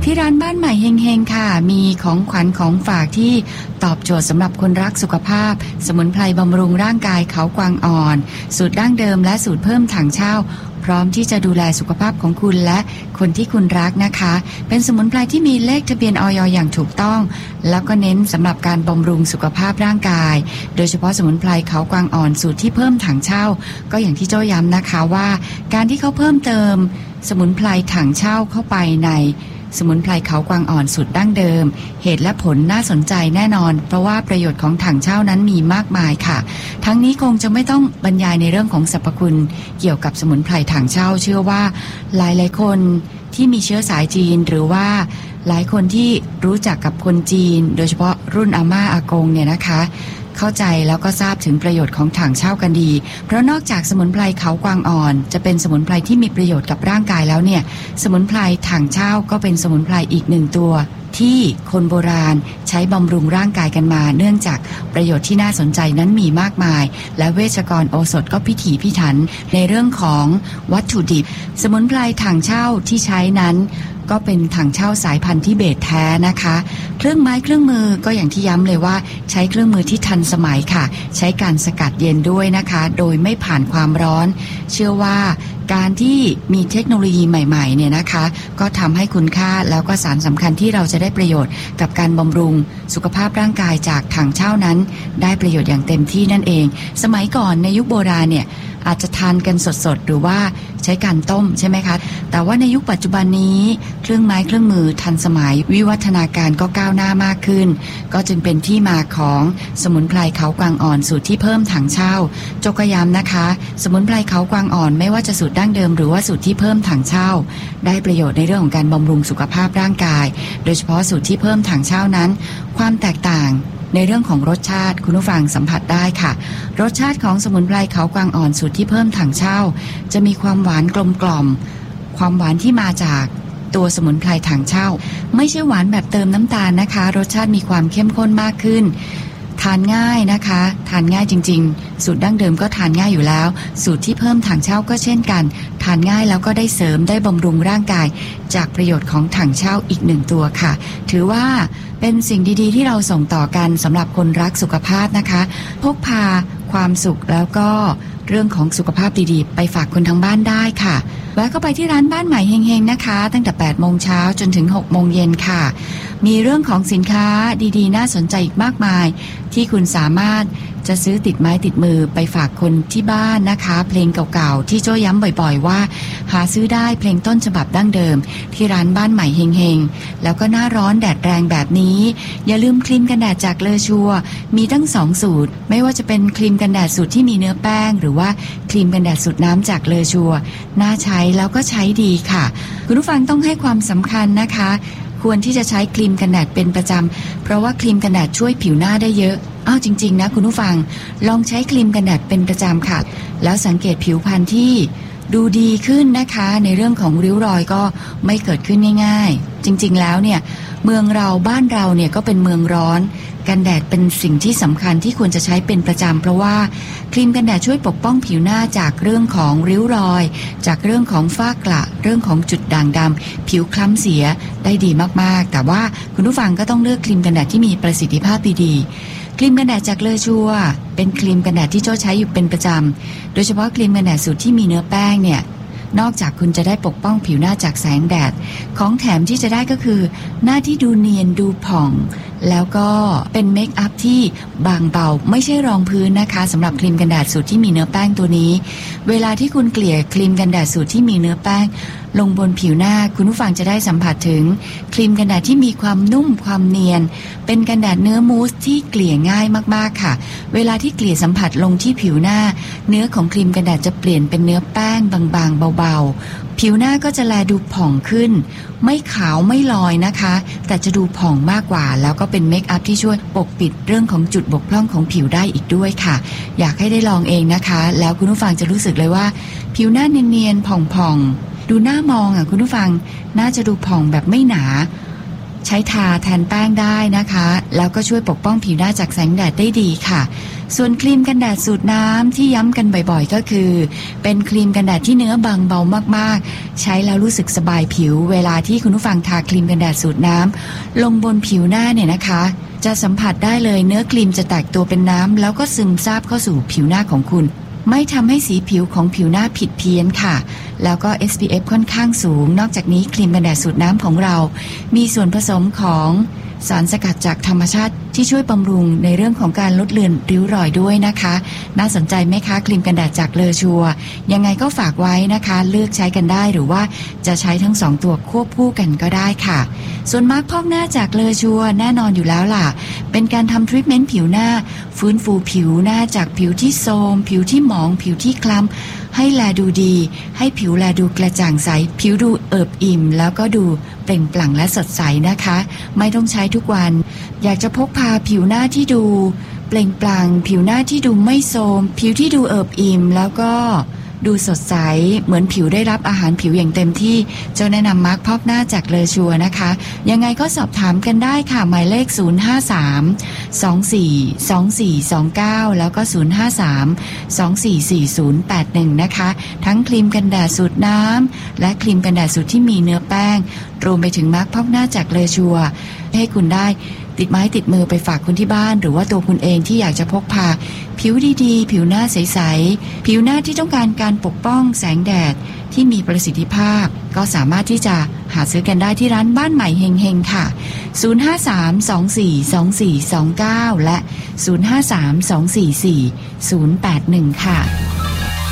ที่ร้านบ้านใหม่เฮงๆค่ะมีของขวัญของฝากที่ตอบโจทย์สำหรับคนรักสุขภาพสมุนไพรบำรุงร่างกายเขากวางอ่อนสูตรดั้งเดิมและสูตรเพิ่มถังเช่าพร้อมที่จะดูแลสุขภาพของคุณและคนที่คุณรักนะคะเป็นสมุนไพรที่มีเลขทะเบียนอย.อย่างถูกต้องแล้วก็เน้นสำหรับการบำรุงสุขภาพร่างกายโดยเฉพาะสมุนไพรเขากวางอ่อนสูตรที่เพิ่มถังเช่าก็อย่างที่โจ้ย้ำนะคะว่าการที่เขาเพิ่มเติมสมุนไพรถังเช่าเข้าไปในสมุนไพรเขากวางอ่อนสูตรดั้งเดิมเหตุและผลน่าสนใจแน่นอนเพราะว่าประโยชน์ของถังเช่านั้นมีมากมายค่ะทั้งนี้คงจะไม่ต้องบรรยายในเรื่องของสรรพคุณเกี่ยวกับสมุนไพรถังเช่าเชื่อว่าหลายๆคนที่มีเชื้อสายจีนหรือว่าหลายคนที่รู้จักกับคนจีนโดยเฉพาะรุ่นอาม่าอากงเนี่ยนะคะเข้าใจแล้วก็ทราบถึงประโยชน์ของถังเช่ากันดีเพราะนอกจากสมุนไพรเขากวางอ่อนจะเป็นสมุนไพรที่มีประโยชน์กับร่างกายแล้วเนี่ยสมุนไพรถังเช่าก็เป็นสมุนไพรอีกหนึ่งตัวที่คนโบราณใช้บำรุงร่างกายกันมาเนื่องจากประโยชน์ที่น่าสนใจนั้นมีมากมายและเวชกรโอสถก็พิถีพิถันในเรื่องของวัตถุดิบสมุนไพรถังเช่าที่ใช้นั้นก็เป็นถังเช่าสายพันธุ์ทิเบตแท้นะคะเครื่องไม้เครื่องมือก็อย่างที่ย้ำเลยว่าใช้เครื่องมือที่ทันสมัยค่ะใช้การสกัดเย็นด้วยนะคะโดยไม่ผ่านความร้อนเชื่อว่าการที่มีเทคโนโลยีใหม่ๆเนี่ยนะคะก็ทำให้คุณค่าแล้วก็สารสำคัญที่เราจะได้ประโยชน์กับการบำรุงสุขภาพร่างกายจากถังเช่านั้นได้ประโยชน์อย่างเต็มที่นั่นเองสมัยก่อนในยุคโบราณเนี่ยอาจจะทานกันสดๆหรือว่าใช้การต้มใช่ไหมคะแต่ว่าในยุคปัจจุบันนี้เครื่องไม้เครื่องมือทันสมัยวิวัฒนาการก็ก้าวหน้ามากขึ้นก็จึงเป็นที่มาของสมุนไพรเขากวางอ่อนสูตรที่เพิ่มถังเช่าโจกย้ำนะคะสมุนไพรเขากวางอ่อนไม่ว่าจะสูตรดั้งเดิมหรือว่าสูตรที่เพิ่มถังเช่าได้ประโยชน์ในเรื่องของการบำรุงสุขภาพร่างกายโดยเฉพาะสูตรที่เพิ่มถังเช่านั้นความแตกต่างในเรื่องของรสชาติคุณผู้ฟังสัมผัสได้ค่ะรสชาติของสมุนไพรเขากวางอ่อนสูตรที่เพิ่มถังเช่าจะมีความหวานกลมกล่อมความหวานที่มาจากตัวสมุนไพรถังเช่าไม่ใช่หวานแบบเติมน้ำตาลนะคะรสชาติมีความเข้มข้นมากขึ้นทานง่ายนะคะทานง่ายจริงๆสูตรดั้งเดิมก็ทานง่ายอยู่แล้วสูตรที่เพิ่มถังเช่าก็เช่นกันทานง่ายแล้วก็ได้เสริมได้บำรุงร่างกายจากประโยชน์ของถังเช่าอีกหนึ่งตัวค่ะถือว่าเป็นสิ่งดีๆที่เราส่งต่อกันสำหรับคนรักสุขภาพนะคะพกพาความสุขแล้วก็เรื่องของสุขภาพดีๆไปฝากคนทางบ้านได้ค่ะแวะเข้าไปที่ร้านบ้านใหม่เฮงๆนะคะตั้งแต่ 8 โมงเช้าจนถึง 6 โมงเย็นค่ะมีเรื่องของสินค้าดีๆน่าสนใจอีกมากมายที่คุณสามารถจะซื้อติดไม้ติดมือไปฝากคนที่บ้านนะคะเพลงเก่าๆที่โจ้ย้ำบ่อยๆว่าหาซื้อได้เพลงต้นฉบับดั้งเดิมที่ร้านบ้านใหม่เฮงๆแล้วก็หน้าร้อนแดดแรงแบบนี้อย่าลืมครีมกันแดดจากเลอชัวมีตั้ง2สูตรไม่ว่าจะเป็นครีมกันแดดสูตรที่มีเนื้อแป้งหรือว่าครีมกันแดดสูตรน้ำจากเลอชัวน่าใช้แล้วก็ใช้ดีค่ะคุณผู้ฟังต้องให้ความสำคัญนะคะควรที่จะใช้ครีมกันแดดเป็นประจำเพราะว่าครีมกันแดดช่วยผิวหน้าได้เยอะจริงๆนะคุณผู้ฟังลองใช้ครีมกันแดดเป็นประจำค่ะแล้วสังเกตผิวพรรณที่ดูดีขึ้นนะคะในเรื่องของริ้วรอยก็ไม่เกิดขึ้นง่ายๆจริงๆแล้วเนี่ยเมืองเราบ้านเราเนี่ยก็เป็นเมืองร้อนกันแดดเป็นสิ่งที่สำคัญที่ควรจะใช้เป็นประจำเพราะว่าครีมกันแดดช่วยปกป้องผิวหน้าจากเรื่องของริ้วรอยจากเรื่องของฝ้ากระเรื่องของจุดด่างดำผิวคล้ำเสียได้ดีมากๆแต่ว่าคุณผู้ฟังก็ต้องเลือกครีมกันแดดที่มีประสิทธิภาพดีๆครีมกันแดดจากเลอชัวเป็นครีมกันแดดที่โจ้ใช้อยู่เป็นประจำโดยเฉพาะครีมกันแดดสูตรที่มีเนื้อแป้งเนี่ยนอกจากคุณจะได้ปกป้องผิวหน้าจากแสงแดดของแถมที่จะได้ก็คือหน้าที่ดูเนียนดูผ่องแล้วก็เป็นเมคอัพที่บางเบาไม่ใช่รองพื้นนะคะสำหรับครีมกันแดดสูตรที่มีเนื้อแป้งตัวนี้เวลาที่คุณเกลี่ยครีมกันแดดสูตรที่มีเนื้อแป้งลงบนผิวหน้าคุณผู้ฟังจะได้สัมผัสถึงครีมกันแดดที่มีความนุ่มความเนียนเป็นกันแดดเนื้อมูสที่เกลี่ยง่ายมากๆค่ะเวลาที่เกลี่ยสัมผัสลงที่ผิวหน้าเนื้อของครีมกันแดดจะเปลี่ยนเป็นเนื้อแป้งบางๆเบาๆผิวหน้าก็จะแลดูผ่องขึ้นไม่ขาวไม่ลอยนะคะแต่จะดูผ่องมากกว่าแล้วก็เป็นเมคอัพที่ช่วยปกปิดเรื่องของจุดบกพร่องของผิวได้อีกด้วยค่ะอยากให้ได้ลองเองนะคะแล้วคุณผู้ฟังจะรู้สึกเลยว่าผิวหน้าเนียนๆผ่องๆดูหน้ามองคุณผู้ฟังน่าจะดูผ่องแบบไม่หนาใช้ทาแทนแป้งได้นะคะแล้วก็ช่วยปกป้องผิวหน้าจากแสงแดดได้ดีค่ะส่วนครีมกันแดดสูตรน้ำที่ย้ำกันบ่อยๆก็คือเป็นครีมกันแดดที่เนื้อบางเบามากๆใช้แล้วรู้สึกสบายผิวเวลาที่คุณผู้ฟังทาครีมกันแดดสูตรน้ำลงบนผิวหน้าเนี่ยนะคะจะสัมผัสได้เลยเนื้อครีมจะแตกตัวเป็นน้ำแล้วก็ซึมซาบเข้าสู่ผิวหน้าของคุณไม่ทำให้สีผิวของผิวหน้าผิดเพี้ยนค่ะแล้วก็ SPF ค่อนข้างสูงนอกจากนี้ครีมกันแดดสูตรน้ำของเรามีส่วนผสมของสารสกัดจากธรรมชาติที่ช่วยบำรุงในเรื่องของการลดเลือนริ้วรอยด้วยนะคะน่าสนใจไหมคะครีมกันแดดจากเลอชัวยังไงก็ฝากไว้นะคะเลือกใช้กันได้หรือว่าจะใช้ทั้ง2ตัวควบคู่กันก็ได้ค่ะส่วนมาร์คพอกหน้าจากเลอชัวแน่นอนอยู่แล้วล่ะเป็นการทำทรีทเมนต์ผิวหน้าฟื้นฟูผิวหน้าจากผิวที่โทรมผิวที่หมองผิวที่คล้ำให้แลดูดีให้ผิวแลดูกระจ่างใสผิวดูเอิบอิ่มแล้วก็ดูเปล่งปลั่งและสดใสนะคะไม่ต้องใช้ทุกวันอยากจะพกพาผิวหน้าที่ดูเปล่งปลั่งผิวหน้าที่ดูไม่โทรมผิวที่ดูเอิบอิ่มแล้วก็ดูสดใสเหมือนผิวได้รับอาหารผิวอย่างเต็มที่เจ้าแนะนำมาร์คพอกหน้าจากเลอชัวนะคะยังไงก็สอบถามกันได้ค่ะหมายเลข053-242429แล้วก็053-244081นะคะทั้งครีมกันแดดสูตรน้ำและครีมกันแดดสูตรที่มีเนื้อแป้งรวมไปถึงมาร์คพอกหน้าจากเลอชัวให้คุณได้ติดไม้ติดมือไปฝากคนที่บ้านหรือว่าตัวคุณเองที่อยากจะพกพาผิวดีๆผิวหน้าใสๆผิวหน้าที่ต้องการการปกป้องแสงแดดที่มีประสิทธิภาพก็สามารถที่จะหาซื้อกันได้ที่ร้านบ้านใหม่เฮงๆค่ะ053-242429และ053-244-081ค่ะ